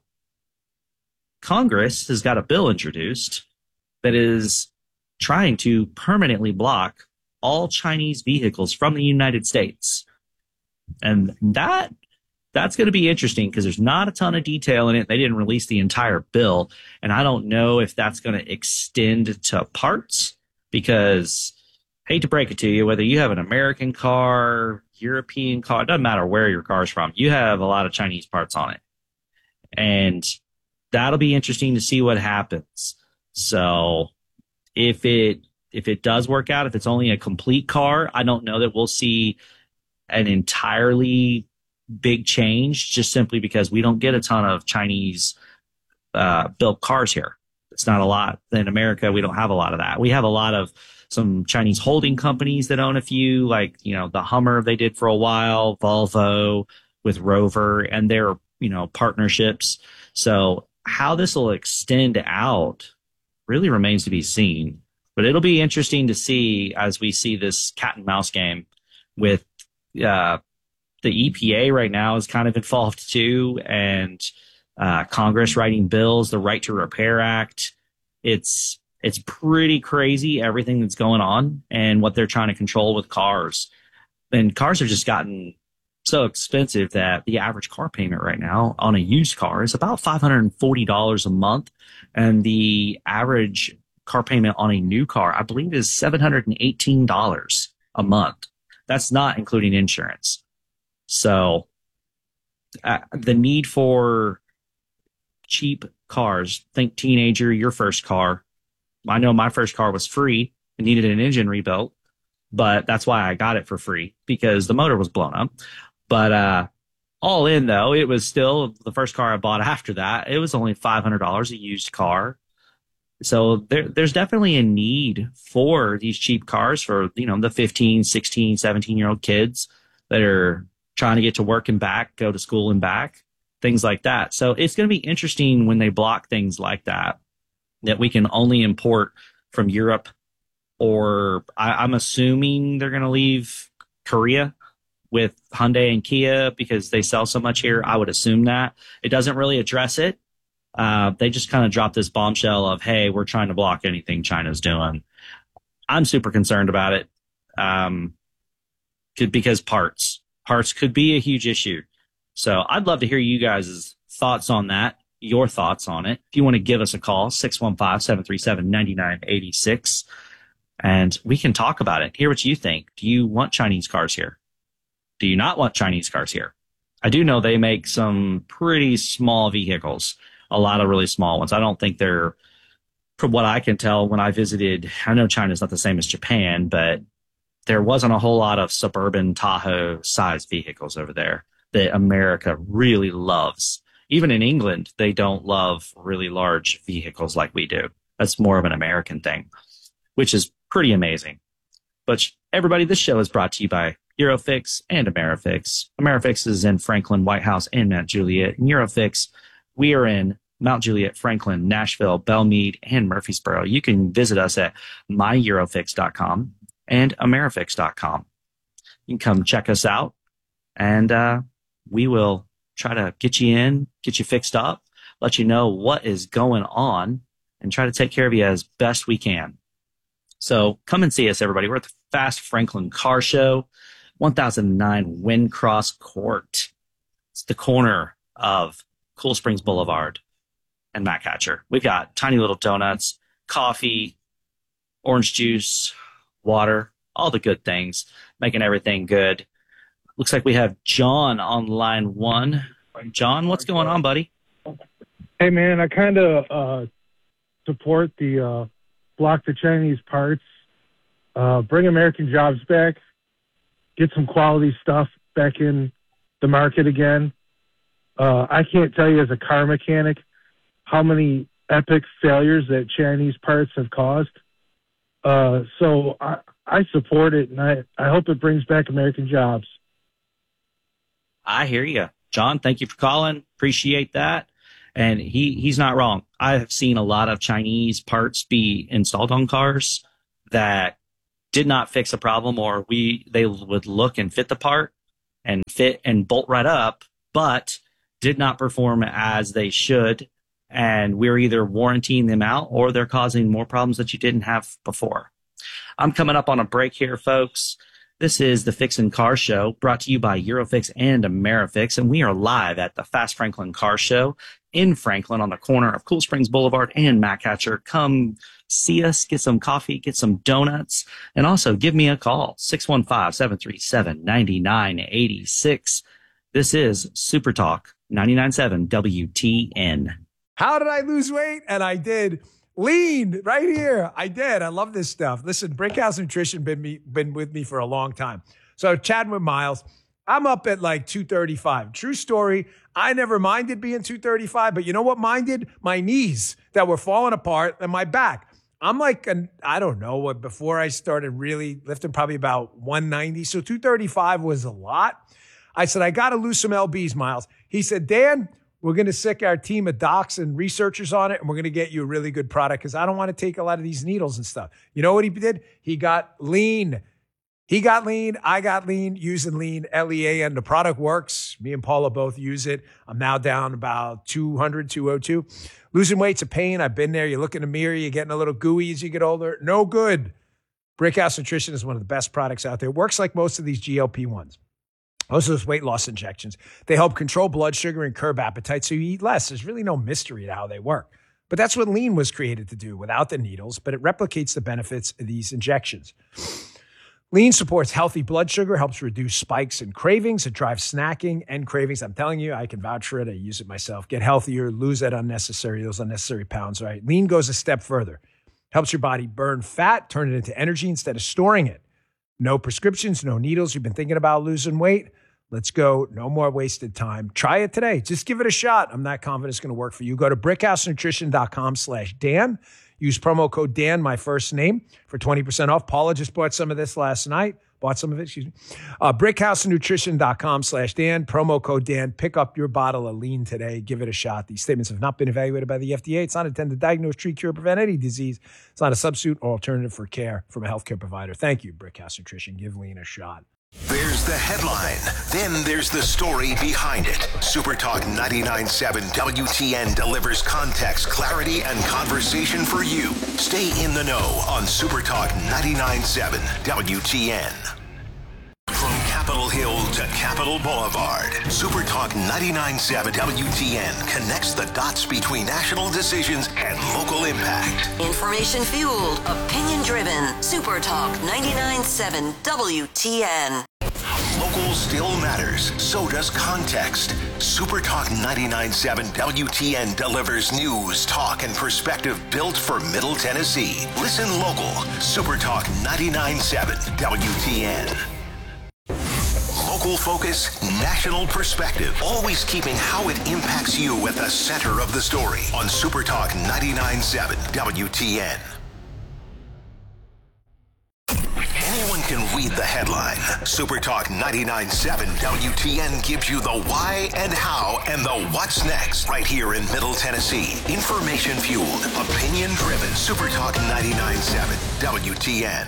Congress has got a bill introduced that is trying to permanently block all Chinese vehicles from the United States. And that that's going to be interesting because there's not a ton of detail in it. They didn't release the entire bill, and I don't know if that's going to extend to parts because, hate to break it to you, whether you have an American car, European car, it doesn't matter where your car's from, you have a lot of Chinese parts on it. And that'll be interesting to see what happens. So if it if it does work out, if it's only a complete car, I don't know that we'll see an entirely big change just simply because we don't get a ton of Chinese uh, built cars here. It's not a lot. In America, we don't have a lot of that. We have a lot of some Chinese holding companies that own a few, like, you know, the Hummer they did for a while, Volvo with Rover, and their, you know, partnerships. So how this will extend out really remains to be seen. But it'll be interesting to see as we see this cat and mouse game with uh, the E P A right now is kind of involved too, and uh, Congress writing bills, the Right to Repair Act. It's it's pretty crazy everything that's going on and what they're trying to control with cars. And cars have just gotten so expensive that the average car payment right now on a used car is about five hundred forty dollars a month, and the average car payment on a new car, I believe, is seven hundred eighteen dollars a month. That's not including insurance. So uh, the need for cheap cars, think teenager, your first car. I know my first car was free and needed an engine rebuilt, but that's why I got it for free, because the motor was blown up. But uh, all in, though, it was still the first car I bought after that. It was only five hundred dollars a used car. So there, there's definitely a need for these cheap cars for, you know, the fifteen, sixteen, seventeen-year-old kids that are trying to get to work and back, go to school and back, things like that. So it's going to be interesting when they block things like that, that we can only import from Europe, or I, I'm assuming they're going to leave Korea with Hyundai and Kia because they sell so much here. I would assume that. It doesn't really address it. Uh, they just kind of dropped this bombshell of, hey, we're trying to block anything China's doing. I'm super concerned about it um, could, because parts. Parts could be a huge issue. So I'd love to hear you guys' thoughts on that, your thoughts on it. If you want to give us a call, six one five, seven three seven, nine nine eight six, and we can talk about it. Hear what you think. Do you want Chinese cars here? Do you not want Chinese cars here? I do know they make some pretty small vehicles, a lot of really small ones. I don't think they're, from what I can tell when I visited, I know China's not the same as Japan, but there wasn't a whole lot of suburban Tahoe-sized vehicles over there that America really loves. Even in England, they don't love really large vehicles like we do. That's more of an American thing, which is pretty amazing. But everybody, this show is brought to you by Eurofix and Amerifix. Amerifix is in Franklin, White House, and Mount Juliet. And Eurofix, we are in Mount Juliet, Franklin, Nashville, Belmead, and Murfreesboro. You can visit us at my eurofix dot com and Amerifix dot com. You can come check us out, and uh, we will try to get you in, get you fixed up, let you know what is going on, and try to take care of you as best we can. So come and see us, everybody. We're at the Fast Franklin Car Show, one thousand nine Windcross Court. It's the corner of Cool Springs Boulevard and Mac Hatcher. We've got tiny little donuts, coffee, orange juice, water, all the good things, making everything good. Looks like we have John on line one. John, what's going on, buddy? Hey, man, I kind of uh, support the uh, block the Chinese parts, uh, bring American jobs back, get some quality stuff back in the market again. Uh, I can't tell you as a car mechanic how many epic failures that Chinese parts have caused. Uh, so I, I support it, and I, I hope it brings back American jobs. I hear you. John, thank you for calling. Appreciate that. And he, he's not wrong. I have seen a lot of Chinese parts be installed on cars that did not fix a problem, or we they would look and fit the part and fit and bolt right up, but did not perform as they should. And we're either warrantying them out or they're causing more problems that you didn't have before. I'm coming up on a break here, folks. This is the Fix and Car Show, brought to you by Eurofix and Amerifix, and we are live at the Fast Franklin Car Show in Franklin on the corner of Cool Springs Boulevard and Mac Hatcher. Come see us, get some coffee, get some donuts, and also give me a call, six one five, seven three seven, nine nine eight six. This is Super Talk ninety-nine point seven W T N. How did I lose weight? And I did. Lean right here. I did. I love this stuff. Listen, Brickhouse Nutrition been me been with me for a long time. So chatting with Miles, I'm up at like two thirty-five. True story. I never minded being two thirty-five, but you know what minded? My knees that were falling apart and my back. I'm like, an, I don't know what, before I started really lifting, probably about one ninety. So two thirty-five was a lot. I said, I got to lose some L Bs, Miles. He said, Dan, we're going to sick our team of docs and researchers on it, and we're going to get you a really good product because I don't want to take a lot of these needles and stuff. You know what he did? He got lean. He got lean. I got lean using lean, L E A N. The product works. Me and Paula both use it. I'm now down about two hundred, two oh two. Losing weight's a pain. I've been there. You look in the mirror, you're getting a little gooey as you get older. No good. Brickhouse Nutrition is one of the best products out there. It works like most of these G L P ones. Most of those weight loss injections, they help control blood sugar and curb appetite so you eat less. There's really no mystery to how they work. But that's what lean was created to do without the needles, but it replicates the benefits of these injections. Lean supports healthy blood sugar, helps reduce spikes and cravings. It drives snacking and cravings. I'm telling you, I can vouch for it. I use it myself. Get healthier, lose that unnecessary, those unnecessary pounds, right? Lean goes a step further. Helps your body burn fat, turn it into energy instead of storing it. No prescriptions, no needles. You've been thinking about losing weight? Let's go. No more wasted time. Try it today. Just give it a shot. I'm not confident it's going to work for you. Go to brickhousenutrition.com slash Dan. Use promo code Dan, my first name, for twenty percent off. Paula just bought some of this last night. Bought some of it, excuse me. Uh, brickhousenutrition.com slash Dan. Promo code Dan. Pick up your bottle of lean today. Give it a shot. These statements have not been evaluated by the F D A. It's not intended to diagnose, treat, cure, prevent any disease. It's not a substitute or alternative for care from a healthcare provider. Thank you, Brickhouse Nutrition. Give lean a shot. There's the headline. Then there's the story behind it. Super Talk ninety-nine point seven W T N delivers context, clarity, and conversation for you. Stay in the know on Super Talk ninety-nine point seven W T N. From Capitol Hill to Capitol Boulevard, Super Talk ninety-nine point seven W T N connects the dots between national decisions and local impact. Information fueled, opinion driven. Super Talk ninety-nine point seven W T N. Local still matters. So does context. Super Talk ninety-nine point seven W T N delivers news, talk, and perspective built for Middle Tennessee. Listen local. Super Talk ninety-nine point seven W T N. Local focus, national perspective, always keeping how it impacts you at the center of the story on Super Talk ninety-nine point seven W T N. Anyone can read the headline. Super Talk ninety-nine point seven W T N gives you the why and how and the what's next right here in Middle Tennessee. Information fueled, opinion driven. Super Talk ninety-nine point seven W T N.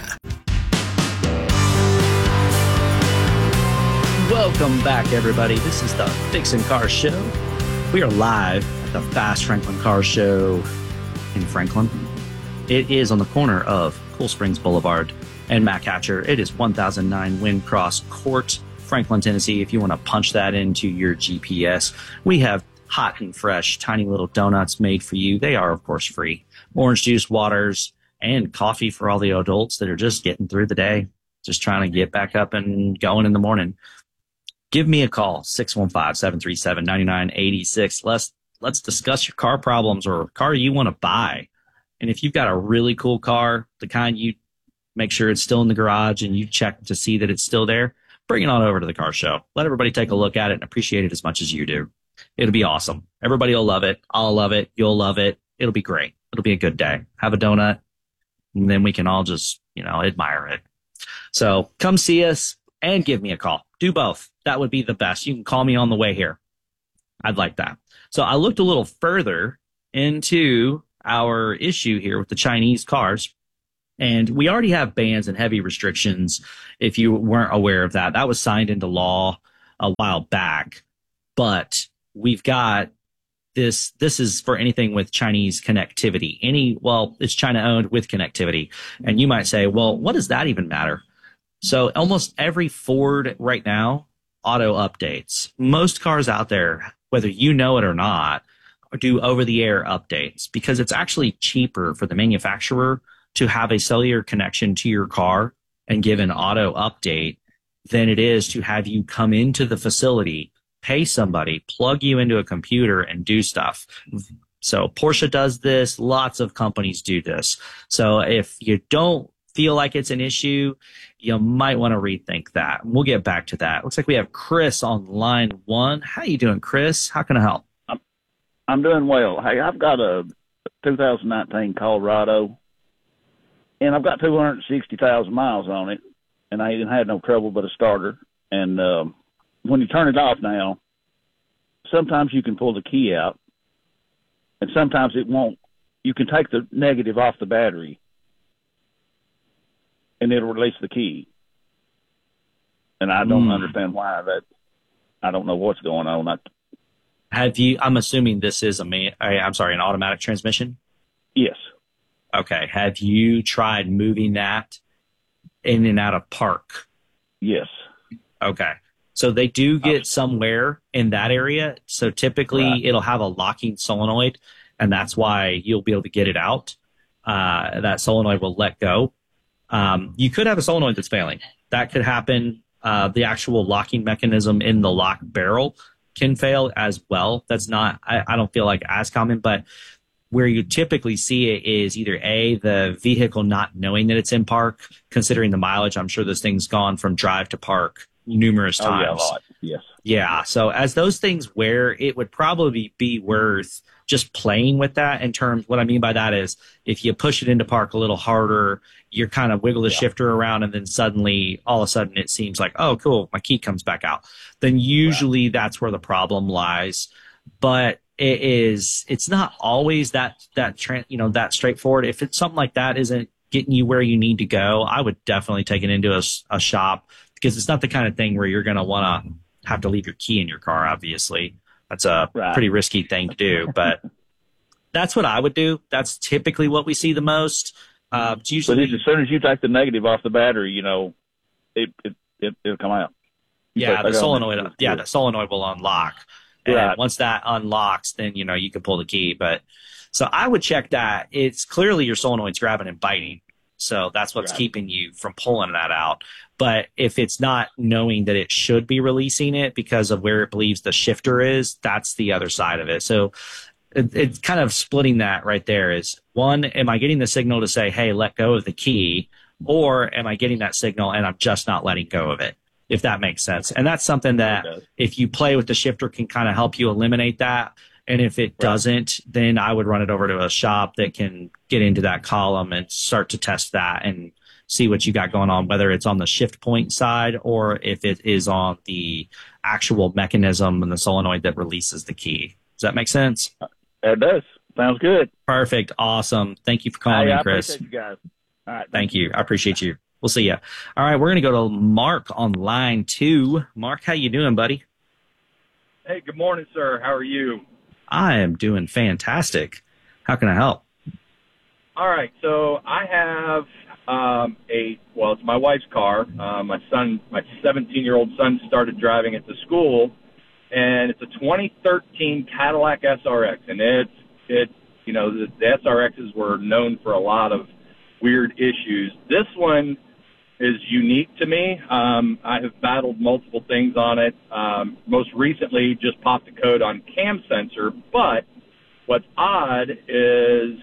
Welcome back, everybody. This is the Fix and Car Show. We are live at the Fast Franklin Car Show in Franklin. It is on the corner of Cool Springs Boulevard and Mac Hatcher. It is one thousand nine Windcross Court, Franklin, Tennessee. If you want to punch that into your G P S, we have hot and fresh, tiny little donuts made for you. They are, of course, free. Orange juice, waters, and coffee for all the adults that are just getting through the day, just trying to get back up and going in the morning. Give me a call, six one five, seven three seven, nine nine eight six. Let's, let's discuss your car problems or car you want to buy. And if you've got a really cool car, the kind you make sure it's still in the garage and you check to see that it's still there, bring it on over to the car show. Let everybody take a look at it and appreciate it as much as you do. It'll be awesome. Everybody will love it. I'll love it. You'll love it. It'll be great. It'll be a good day. Have a donut, and then we can all just, you know, admire it. So come see us and give me a call. Do both. That would be the best. You can call me on the way here. I'd like that. So I looked a little further into our issue here with the Chinese cars, and we already have bans and heavy restrictions. If you weren't aware of that, that was signed into law a while back, but we've got This this is for anything with Chinese connectivity. Any well, it's China owned with connectivity. And you might say, well, what does that even matter? So almost every Ford right now auto updates. Most cars out there, whether you know it or not, do over the air updates because it's actually cheaper for the manufacturer to have a cellular connection to your car and give an auto update than it is to have you come into the facility, pay somebody, plug you into a computer, and do stuff. So Porsche does this. Lots of companies do this. So if you don't feel like it's an issue, you might want to rethink that. We'll get back to that. Looks like we have Chris on line one. How you doing, Chris? How can I help? I'm, I'm doing well. Hey, I've got a two thousand nineteen Colorado, and I've got two hundred sixty thousand miles on it, and I ain't had no trouble but a starter. And um, when you turn it off now, sometimes you can pull the key out, and sometimes it won't. You can take the negative off the battery, and it'll release the key. And I don't mm. understand why that. I don't know what's going on. I, Have you? I'm assuming this is a man. I'm sorry, an automatic transmission. Yes. Okay. Have you tried moving that in and out of park? Yes. Okay. So they do get somewhere in that area. So typically right. it'll have a locking solenoid, and that's why you'll be able to get it out. Uh, that solenoid will let go. Um, you could have a solenoid that's failing. That could happen. Uh, the actual locking mechanism in the lock barrel can fail as well. That's not, I, I don't feel like as common, but where you typically see it is either A, the vehicle not knowing that it's in park, considering the mileage. I'm sure this thing's gone from drive to park numerous oh, times. Yeah, a lot. Yes. Yeah. So as those things wear, it would probably be worth just playing with that in terms, what I mean by that is if you push it into park a little harder, you're kind of wiggle the yeah. shifter around, and then suddenly all of a sudden it seems like, oh, cool, my key comes back out. Then usually right. that's where the problem lies. But it is, it's not always that, that, tra- you know, that straightforward. If it's something like that isn't getting you where you need to go, I would definitely take it into a, a shop, because it's not the kind of thing where you're going to want to have to leave your key in your car, obviously. That's a right. pretty risky thing to do, but that's what I would do. That's typically what we see the most. Uh, it's usually, but as soon as you take the negative off the battery, you know, it, it, it, it'll come out. Yeah, the solenoid, yeah, the solenoid will unlock. And right. once that unlocks, then, you know, you can pull the key. But so I would check that. It's clearly your solenoid's grabbing and biting. So that's what's right. keeping you from pulling that out. But if it's not knowing that it should be releasing it because of where it believes the shifter is, that's the other side of it. So it, it's kind of splitting that right there is, one, am I getting the signal to say, hey, let go of the key? Or am I getting that signal and I'm just not letting go of it, if that makes sense? And that's something that if you play with the shifter can kind of help you eliminate that. And if it doesn't, then I would run it over to a shop that can get into that column and start to test that and see what you got going on, whether it's on the shift point side or if it is on the actual mechanism and the solenoid that releases the key. Does that make sense? It does. Sounds good. Perfect. Awesome. Thank you for calling hey, in, Chris. I appreciate you guys. All right. Thank, thank you. you. I appreciate you. We'll see you. All right. We're going to go to Mark on line two. Mark, how you doing, buddy? Hey, good morning, sir. How are you? I am doing fantastic. How can I help? All right. So I have um, a, well, it's my wife's car. Uh, my son, my seventeen-year-old son started driving it to school, and it's a twenty thirteen Cadillac S R X. And it's, it, you know, the, the S R Xs were known for a lot of weird issues. This one is unique to me. Um, I have battled multiple things on it. Um, most recently, just popped a code on cam sensor. But what's odd is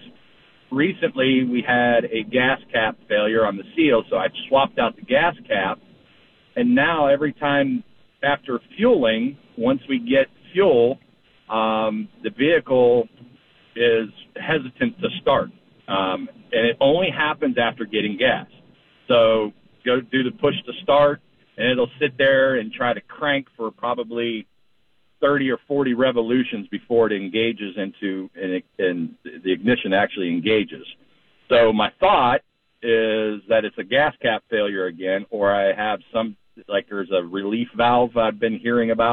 recently we had a gas cap failure on the seal, so I swapped out the gas cap, And now every time after fueling, once we get fuel, um, the vehicle is hesitant to start. Um, and it only happens after getting gas. So go do the push to start, and it'll sit there and try to crank for probably thirty or forty revolutions before it engages into, and, and the ignition actually engages. So my thought is that it's a gas cap failure again, or I have some, like there's a relief valve I've been hearing about.